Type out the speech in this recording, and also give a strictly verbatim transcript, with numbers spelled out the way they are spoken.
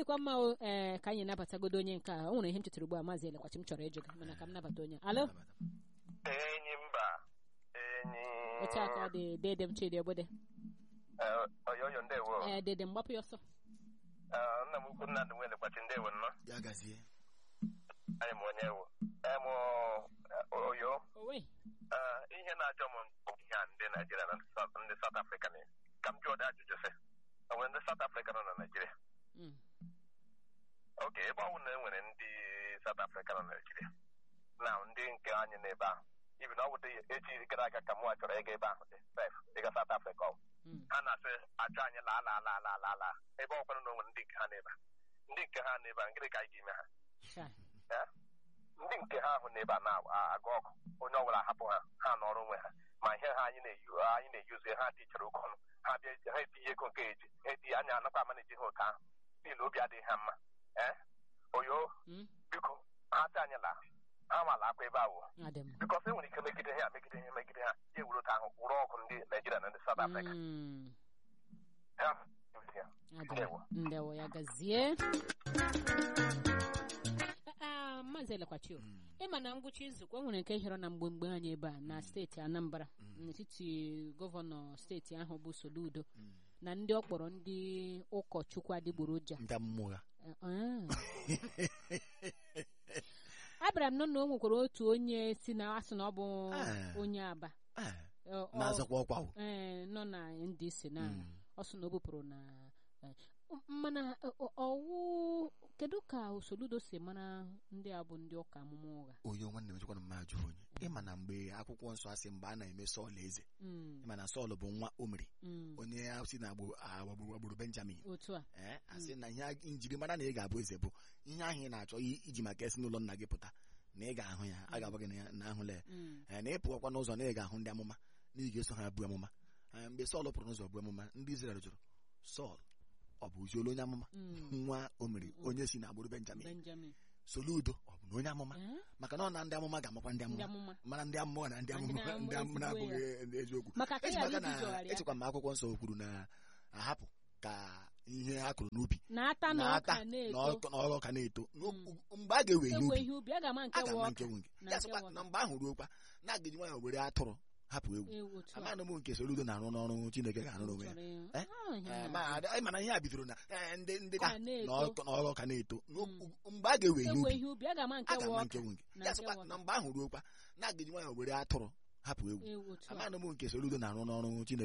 dịkwa mma ee ka anyị nabatagodo onye nke a o nwere ihe m chetara ugbu a maazị Elekwachi m chọrọ ịjụ gị mana ka m nabata onye alo enyi mba enyi otu aka ọ dị dede m chidi obodo oyoyo ndewo ee dede mgbapụ ya ọsọ nna m ukwu Nnamdị nwe Elekwachi ndewo nnọọ ya gazie anyị m onye ewu em oyo owe ihe na-ajọ m ihe a ndị Naijiria na ndị South Africa na ka m jụọ dị ajụjụ sị onwere ndị South Africa nọ na Naijiria oke ebe ọ bụ na e nwere ndị South Africa nọ na Naijiria na ndị nke anyị n'ebe ahụ ibi na ọ bụ echi gara aga ka mụ chọrọ ịga ebe ahụ dị sef ịga South Africa ọ ha na-asị achọ anyị laa laa laa laa laa laa ebe ọ kwara na onwere ndị nke ha n'ebe ndị nke ha n'ebe a ngịrị ka anyị ga-eme ha ndị nke ha ahụ n'ebe a na-agụ ọgụ onye ọbụla hapụ ha ha n'ọrụ onwe ha ma ihe ha anyị anyị na-eyuzi ha tichara oke ọnụ ha bịa ha etinye ego nke eji eti anya anakwa ama na-eji ha otu ahụ niile obi adịghị ha mma ee oyo biko ha ta anyị laa ha mala akwa ebe ahụ bikọs e nwere ike megide ha megide ha megide ha ya ewuru otu ahụ wụrụ ọgụ ndị Naijiria na ndị South Africa ndewo ya gazie Maazị Elekwachi ịma na ngwụcha izukọ nwere nke hịrọ na mgbemgbe anyị ebe a na steeti Anambra n'etiti gọvanọ steeti ahụ bụ Soludo na ndị ọ kpọrọ ndị ụkọchukwu adịgboroja ndị mmụọ abịara m nọ na o nwekwara otu onye si na asị na ọ bụ onye Aba na-azakwa ọkwa ee nọ na N D C na ọ sị na o bupụrụ na mana ọwụ kedu ka Soludo si mara ndị a bụ ndị ụka amụma ụgha oyo nwanne m jikwa na mmadụ onye ịma na mgbe akwụkwọ nsọ asị mgbe a na-eme Sọl eze ịma na Sọl bụ nwa Omri onye si na agbụrụ Benjamin ee asị na ihe njiri mara na ị ga-abụ eze bụ ihe ahụ ị na-achọ iji maka esi n'ụlọ nna gị pụta na ị ga-ahụ ya a ga-agba gị na ahụla ya ee na ị pụọkwa n'ụzọ na ị ga-ahụ ndị amụma na ị ga-eso ha bụ amụma mgbe Sọl pụrụ n'ụzọ bụ amụma ndị Izrel jụrụ Sọl ọ bụ oziolu onye amụma nwa Omri onye si na agbụrụ Benjamin Soludo ọ bụ na onye amụma maka na ọ na ndị amụma ga-amakwa ndị amụma mana ndị amụma na ndị amụma ndị amụma abụghị eziokwu echekwa m akwụkwọ nsọ kwuru na ahapụ ka ihe a kụrụ n'ubi na-ata na ọrụ ka na-eto mgbe a ga-ewe ihe ubi a ga-ama nkewu nke ya sịkwa na mgbe ahụ ruo kwa na-agaji nwanyị were atụrụ hapụ ewu amanụ m nke Soludo na-arụ n'ọrụ Chineke ga-arụ n'onwe ya mana ihe a bidoro na ndị ndị n'ọrụ ka na-eto mgbe a ga-ewe ihe ubi a ga-ama nkewu nke ya sịkwa na mgbe ahụ ruo kwa na-agaji nwanyị were atụrụ hapụ ewu amanụ m nke Soludo na-arụ n'ọrụ Chineke